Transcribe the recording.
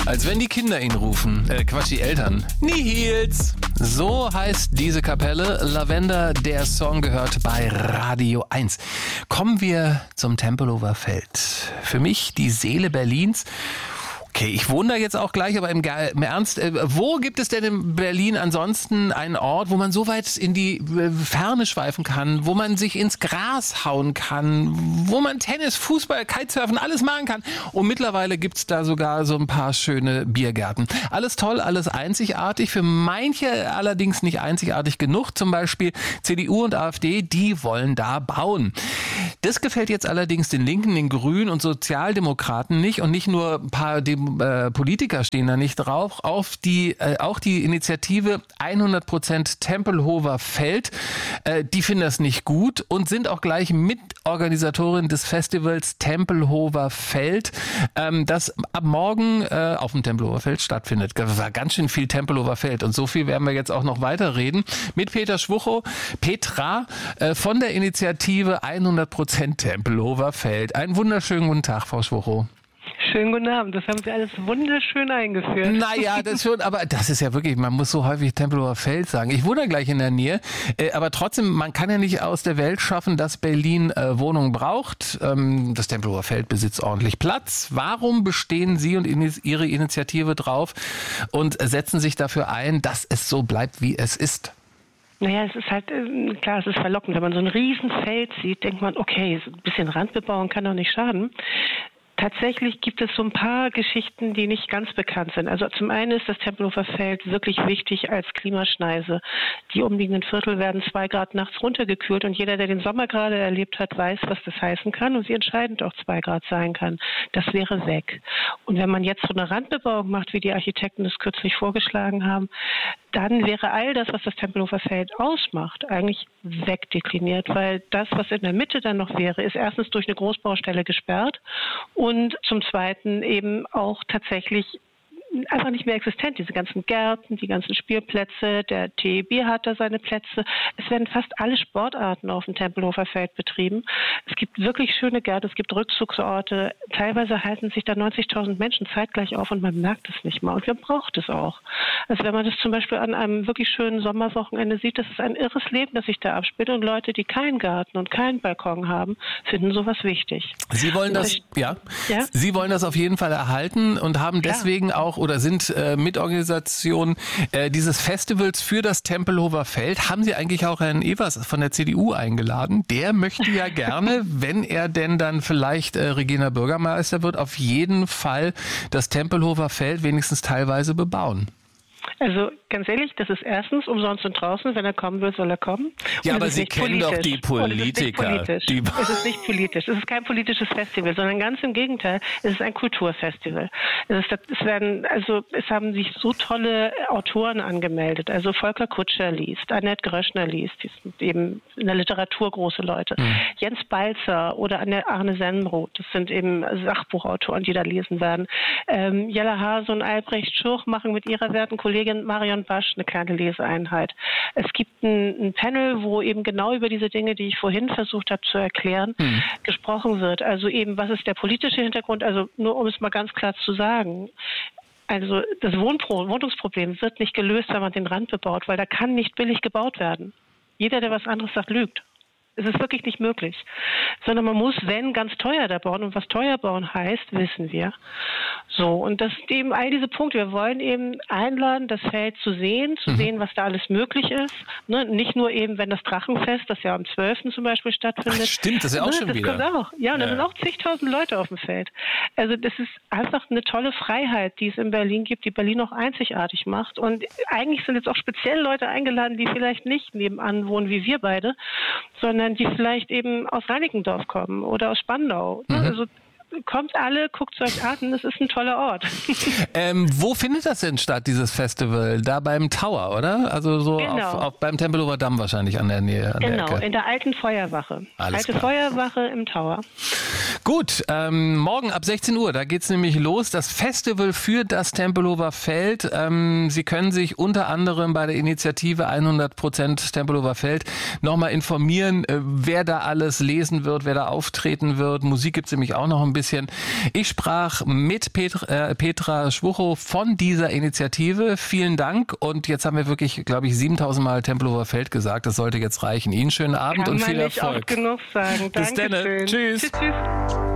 Als wenn die Kinder ihn rufen. Quatsch, die Eltern. Nihils! So heißt diese Kapelle. Lavender, der Song gehört bei Radio 1. Kommen wir zum Tempelhofer Feld. Für mich die Seele Berlins. Okay, ich wohne da jetzt auch gleich, aber im Ernst, wo gibt es denn in Berlin ansonsten einen Ort, wo man so weit in die Ferne schweifen kann, wo man sich ins Gras hauen kann, wo man Tennis, Fußball, Kitesurfen, alles machen kann? Und mittlerweile gibt's da sogar so ein paar schöne Biergärten. Alles toll, alles einzigartig, für manche allerdings nicht einzigartig genug. Zum Beispiel CDU und AfD, die wollen da bauen. Das gefällt jetzt allerdings den Linken, den Grünen und Sozialdemokraten nicht, und nicht nur ein paar Politiker stehen da nicht drauf. Auch die Initiative 100% Tempelhofer Feld, die finden das nicht gut und sind auch gleich Mitorganisatorin des Festivals Tempelhofer Feld, das ab morgen auf dem Tempelhofer Feld stattfindet. Das war ganz schön viel Tempelhofer Feld, und so viel werden wir jetzt auch noch weiterreden mit Petra Schwuchow von der Initiative 100% Tempelhofer Feld. Einen wunderschönen guten Tag, Frau Schwuchow. Schönen guten Abend, das haben Sie alles wunderschön eingeführt. Naja, das schon, aber das ist ja wirklich, man muss so häufig Tempelhofer Feld sagen. Ich wohne gleich in der Nähe, aber trotzdem, man kann ja nicht aus der Welt schaffen, dass Berlin Wohnungen braucht. Das Tempelhofer Feld besitzt ordentlich Platz. Warum bestehen Sie und Ihre Initiative drauf und setzen sich dafür ein, dass es so bleibt, wie es ist? Naja, es ist halt, klar, es ist verlockend. Wenn man so ein Riesenfeld sieht, denkt man, okay, ein bisschen Randbebauung kann doch nicht schaden. Tatsächlich gibt es so ein paar Geschichten, die nicht ganz bekannt sind. Also zum einen ist das Tempelhofer Feld wirklich wichtig als Klimaschneise. Die umliegenden Viertel werden 2 Grad nachts runtergekühlt, und jeder, der den Sommer gerade erlebt hat, weiß, was das heißen kann und wie entscheidend auch 2 Grad sein kann. Das wäre weg. Und wenn man jetzt so eine Randbebauung macht, wie die Architekten das kürzlich vorgeschlagen haben, dann wäre all das, was das Tempelhofer Feld ausmacht, eigentlich wegdekliniert, weil das, was in der Mitte dann noch wäre, ist erstens durch eine Großbaustelle gesperrt und zum Zweiten eben auch tatsächlich einfach nicht mehr existent. Diese ganzen Gärten, die ganzen Spielplätze, der TEB hat da seine Plätze. Es werden fast alle Sportarten auf dem Tempelhofer Feld betrieben. Es gibt wirklich schöne Gärten, es gibt Rückzugsorte. Teilweise halten sich da 90.000 Menschen zeitgleich auf und man merkt es nicht mal. Und man braucht es auch. Also wenn man das zum Beispiel an einem wirklich schönen Sommerwochenende sieht, das ist ein irres Leben, das sich da abspielt. Und Leute, die keinen Garten und keinen Balkon haben, finden sowas wichtig. Sie wollen das, ja? Sie wollen das auf jeden Fall erhalten und haben deswegen auch oder sind Mitorganisation dieses Festivals für das Tempelhofer Feld. Haben Sie eigentlich auch Herrn Evers von der CDU eingeladen? Der möchte ja gerne, wenn er denn dann vielleicht regierender Bürgermeister wird, auf jeden Fall das Tempelhofer Feld wenigstens teilweise bebauen. Also ganz ehrlich, das ist erstens umsonst und draußen. Wenn er kommen will, soll er kommen. Ja, aber Sie kennen doch die Politiker. Es ist nicht politisch. Es ist kein politisches Festival, sondern ganz im Gegenteil. Es ist ein Kulturfestival. Es haben sich so tolle Autoren angemeldet. Also Volker Kutscher liest, Annette Gröschner liest, die sind eben in der Literatur große Leute. Jens Balzer oder Arne Sennenroth, das sind eben Sachbuchautoren, die da lesen werden. Jella Hase und Albrecht Schurch machen mit ihrer werten Kollegin Marion Basch eine kleine Leseeinheit. Es gibt ein Panel, wo eben genau über diese Dinge, die ich vorhin versucht habe zu erklären, gesprochen wird. Also eben, was ist der politische Hintergrund? Also nur um es mal ganz klar zu sagen. Also das Wohnungsproblem wird nicht gelöst, wenn man den Rand bebaut, weil da kann nicht billig gebaut werden. Jeder, der was anderes sagt, lügt. Es ist wirklich nicht möglich. Sondern man muss, wenn, ganz teuer da bauen. Und was teuer bauen heißt, wissen wir. So, und das sind eben all diese Punkte. Wir wollen eben einladen, das Feld zu sehen, was da alles möglich ist. Ne? Nicht nur eben, wenn das Drachenfest, das ja am 12. zum Beispiel stattfindet. Ach, stimmt, das ist ja auch schon wieder. Das kommt auch. Ja, und da sind auch zigtausend Leute auf dem Feld. Also das ist einfach eine tolle Freiheit, die es in Berlin gibt, die Berlin auch einzigartig macht. Und eigentlich sind jetzt auch speziell Leute eingeladen, die vielleicht nicht nebenan wohnen wie wir beide, sondern die vielleicht eben aus Reinickendorf kommen oder aus Spandau. Also kommt alle, guckt es euch an, es ist ein toller Ort. Wo findet das denn statt, dieses Festival? Da beim Tower, oder? Also so genau. Beim Tempelhofer Damm wahrscheinlich an der Nähe. Genau, in der alten Feuerwache. Alte Feuerwache im Tower. Gut, morgen ab 16 Uhr, da geht's nämlich los. Das Festival für das Tempelhofer Feld. Sie können sich unter anderem bei der Initiative 100% Tempelhofer Feld nochmal informieren, wer da alles lesen wird, wer da auftreten wird. Musik gibt's nämlich auch noch ein bisschen. Ich sprach mit Petra Schwuchow von dieser Initiative. Vielen Dank. Und jetzt haben wir wirklich, glaube ich, 7000 Mal Tempelhofer Feld gesagt. Das sollte jetzt reichen. Ihnen schönen Abend und viel Erfolg. Kann man nicht oft genug sagen. Bis dann. Tschüss. Tschüss.